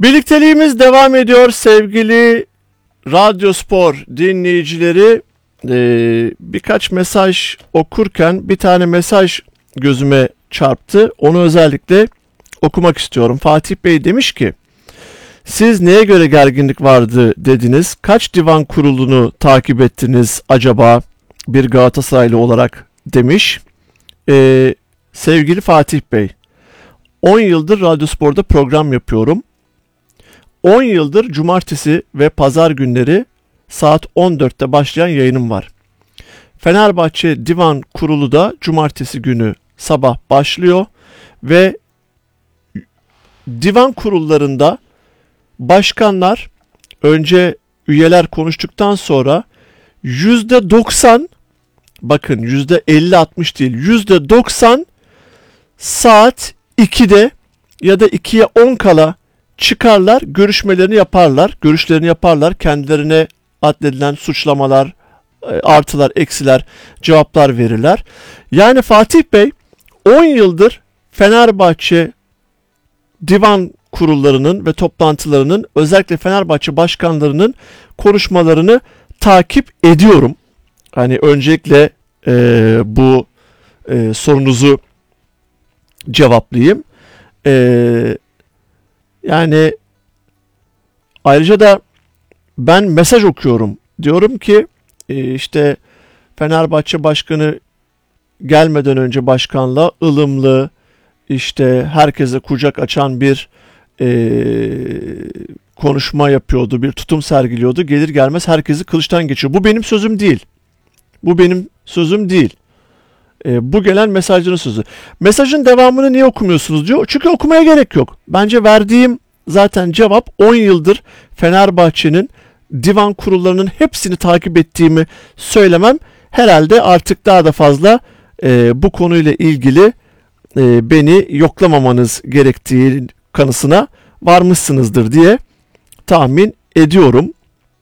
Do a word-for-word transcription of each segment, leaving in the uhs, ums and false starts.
Birlikteliğimiz devam ediyor sevgili Radyospor dinleyicileri. Ee, birkaç mesaj okurken bir tane mesaj gözüme çarptı. Onu özellikle okumak istiyorum. Fatih Bey demiş ki, siz neye göre gerginlik vardı dediniz? Kaç divan kurulunu takip ettiniz acaba bir Galatasaraylı olarak demiş. Ee, sevgili Fatih Bey, on yıldır Radyospor'da program yapıyorum. on yıldır cumartesi ve pazar günleri saat on dörtte başlayan yayınım var. Fenerbahçe Divan Kurulu da cumartesi günü sabah başlıyor ve divan kurullarında başkanlar önce üyeler konuştuktan sonra yüzde doksan, bakın yüzde elli altmış değil, yüzde doksan saat ikide ya da ikiye on kala çıkarlar, görüşmelerini yaparlar, görüşlerini yaparlar, kendilerine addedilen suçlamalar, artılar, eksiler, cevaplar verirler. Yani Fatih Bey on yıldır Fenerbahçe divan kurullarının ve toplantılarının, özellikle Fenerbahçe başkanlarının konuşmalarını takip ediyorum. Hani öncelikle e, bu e, sorunuzu cevaplayayım. E, yani ayrıca da ben mesaj okuyorum. Diyorum ki e, işte Fenerbahçe başkanı gelmeden önce başkanla ılımlı, işte herkese kucak açan bir e, konuşma yapıyordu, bir tutum sergiliyordu. Gelir gelmez herkesi kılıçtan geçiyor. Bu benim sözüm değil. Bu benim sözüm değil. E, bu gelen mesajcının sözü. Mesajın devamını niye okumuyorsunuz diyor. Çünkü okumaya gerek yok. Bence verdiğim zaten cevap, on yıldır Fenerbahçe'nin divan kurullarının hepsini takip ettiğimi söylemem herhalde artık daha da fazla e, bu konuyla ilgili e, beni yoklamamanız gerektiği kanısına varmışsınızdır diye tahmin ediyorum.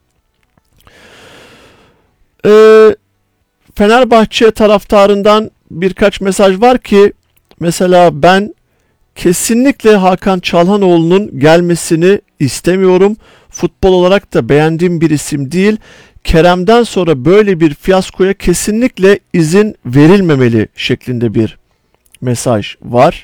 E, Fenerbahçe taraftarından birkaç mesaj var ki, mesela ben kesinlikle Hakan Çalhanoğlu'nun gelmesini istemiyorum. Futbol olarak da beğendiğim bir isim değil. Kerem'den sonra böyle bir fiyaskoya kesinlikle izin verilmemeli şeklinde bir mesaj var.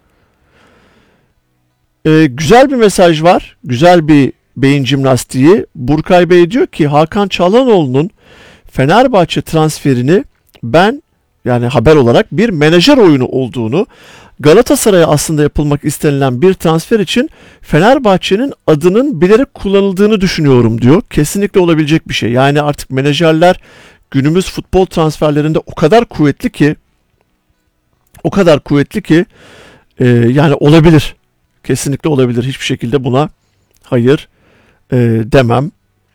Ee, güzel bir mesaj var. Güzel bir beyin jimnastiği. Burkay Bey diyor ki, Hakan Çalhanoğlu'nun Fenerbahçe transferini ben, yani haber olarak, bir menajer oyunu olduğunu, Galatasaray'a aslında yapılmak istenilen bir transfer için Fenerbahçe'nin adının bilerek kullanıldığını düşünüyorum diyor. Kesinlikle olabilecek bir şey. Yani artık menajerler günümüz futbol transferlerinde o kadar kuvvetli ki, o kadar kuvvetli ki e, yani olabilir. Kesinlikle olabilir. Hiçbir şekilde buna hayır e, demem.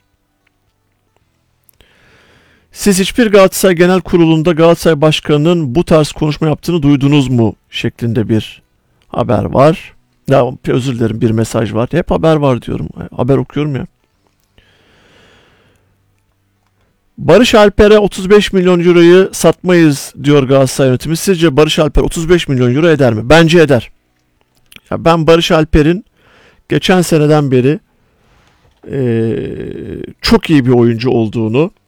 Siz hiçbir Galatasaray Genel Kurulu'nda Galatasaray Başkanı'nın bu tarz konuşma yaptığını duydunuz mu şeklinde bir haber var. Ya, özür dilerim, bir mesaj var. Hep haber var diyorum. Haber okuyorum ya. Barış Alper'e otuz beş milyon euroyu satmayız diyor Galatasaray yönetimi. Sizce Barış Alper otuz beş milyon euro eder mi? Bence eder. Ya ben Barış Alper'in geçen seneden beri ee, çok iyi bir oyuncu olduğunu,